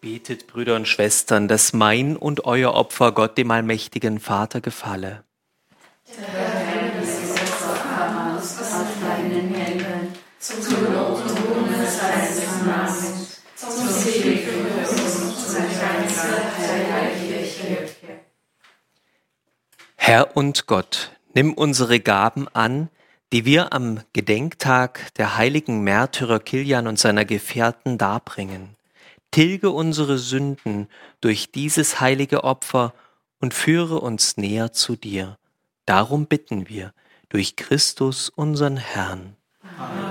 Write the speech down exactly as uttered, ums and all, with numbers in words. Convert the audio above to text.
Betet, Brüder und Schwestern, dass mein und euer Opfer Gott, dem allmächtigen Vater, gefalle. Der Herr dieses Opfer aus deinen Händen, zum Lob und Ruhm seines Namens, zum Segen für uns und zur ganze heilige Kirche. Herr und Gott, nimm unsere Gaben an, die wir am Gedenktag der heiligen Märtyrer Kilian und seiner Gefährten darbringen. Tilge unsere Sünden durch dieses heilige Opfer und führe uns näher zu dir. Darum bitten wir durch Christus, unseren Herrn. Amen.